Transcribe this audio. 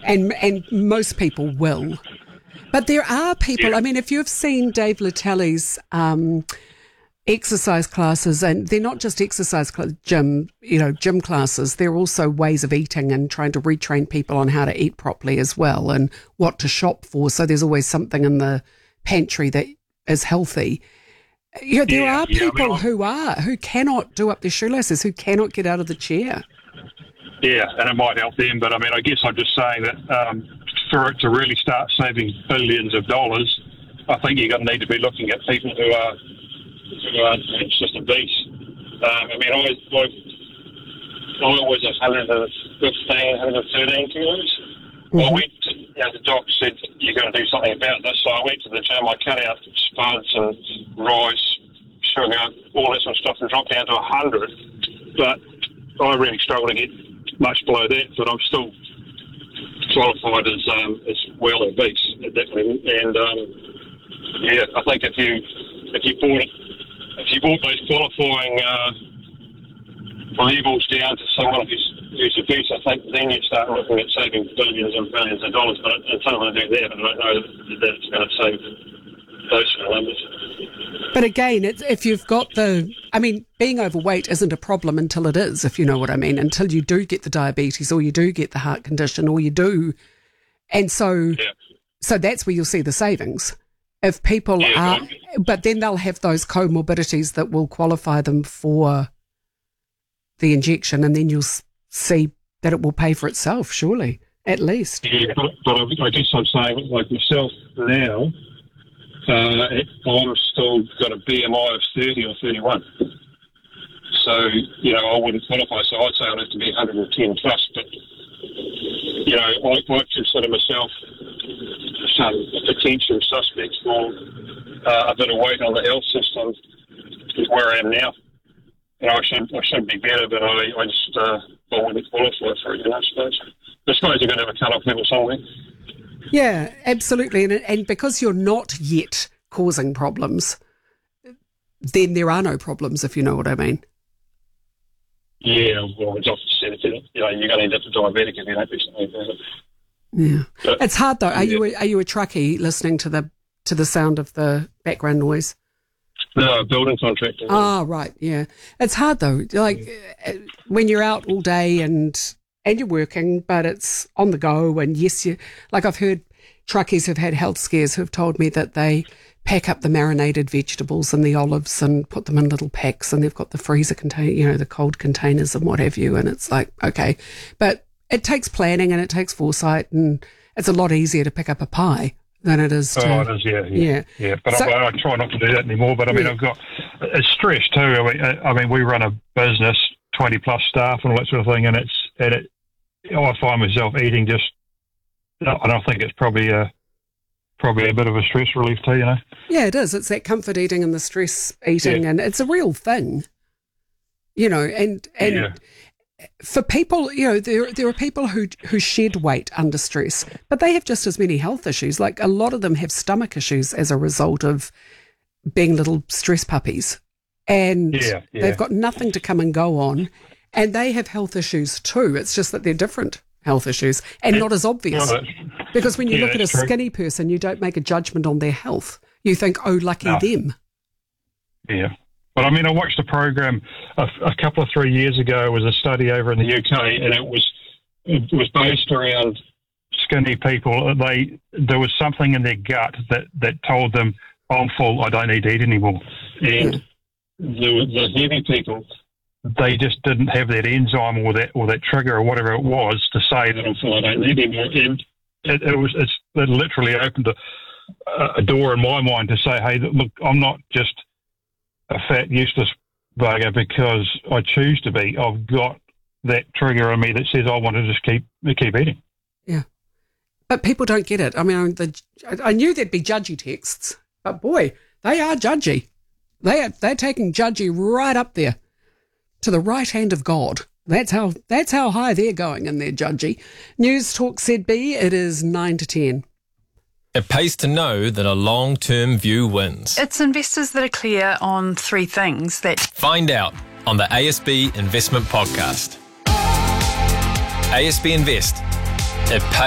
And most people will. But there are people, I mean, if you've seen Dave Lettelli's exercise classes, and they're not just exercise gym classes, they're also ways of eating and trying to retrain people on how to eat properly as well and what to shop for. So there's always something in the pantry that is healthy. There are people who cannot do up their shoelaces, who cannot get out of the chair. Yeah, and it might help them, but I mean, I guess I'm just saying that for it to really start saving billions of dollars, I think you're going to need to be looking at people who are just obese. I mean, I was 115, 113 kilos. Mm-hmm. I went to, the doc said, you're going to do something about this, so I went to the gym, I cut out spuds and rice, sugar, all that sort of stuff, and dropped down to 100. But I really struggle to get much below that, but I'm still qualified as well obese at that level. And I think if you brought those qualifying levels down to someone who's obese, I think then you start looking at saving billions and billions of dollars. But until I do that, I don't know that it's going to save those sort of numbers. But again, if you've got being overweight isn't a problem until it is, if you know what I mean, until you do get the diabetes or you do get the heart condition or you do. And so that's where you'll see the savings. If people but then they'll have those comorbidities that will qualify them for the injection, and then you'll see that it will pay for itself, surely, at least. Yeah, but I guess I'm saying, like myself now, I'm still got a BMI of 30 or 31. So, I wouldn't qualify. So I'd say I'd have to be 110 plus. But, I consider myself some potential suspects for a bit of weight on the health system where I am now. I should be better, but I just wouldn't qualify for it, I suppose. I suppose you're going to have a cut-off level somewhere. Yeah, absolutely. And because you're not yet causing problems, then there are no problems, if you know what I mean. Yeah, well, it's often said, you're going to end up diabetic if you don't do something about it. Yeah. But it's hard, though. Are you a truckie listening to the sound of the background noise? No, building contractor. Oh, right, yeah. It's hard, though. Like, when you're out all day and you're working, but it's on the go. And yes, I've heard truckies who've had health scares who've told me that they pack up the marinated vegetables and the olives and put them in little packs, and they've got the freezer container, the cold containers and what have you. And it's like, okay. But it takes planning and it takes foresight, and it's a lot easier to pick up a pie than it is to... Oh, it is, yeah. But I try not to do that anymore. But, I mean, I've got... It's stress, too. I mean, we run a business, 20-plus staff and all that sort of thing, and I find myself eating just... I don't think it's probably a bit of a stress relief too, Yeah, it is. It's that comfort eating and the stress eating, and it's a real thing, and for people, there are people who shed weight under stress, but they have just as many health issues. Like, a lot of them have stomach issues as a result of being little stress puppies, and they've got nothing to come and go on, and they have health issues too. It's just that they're different health issues and not as obvious. Because when you look at a skinny person, you don't make a judgment on their health. You think, oh, lucky them. Yeah. But, I mean, I watched a program a couple of 3 years ago. It was a study over in the UK, and it was based around skinny people. There was something in their gut that told them, I'm full, I don't need to eat anymore. And the heavy people, they just didn't have that enzyme or that trigger or whatever it was to say that I'm full, I don't need anymore. And it literally opened a door in my mind to say, hey, look, I'm not just a fat, useless bugger because I choose to be. I've got that trigger in me that says I want to just keep eating. Yeah. But people don't get it. I mean, I knew there'd be judgy texts, but boy, they are judgy. They're taking judgy right up there to the right hand of God. That's how high they're going in their judgy. News Talk ZB, it is 9 to 10. It pays to know that a long-term view wins. It's investors that are clear on three things that... Find out on the ASB Investment Podcast. ASB Invest. It pays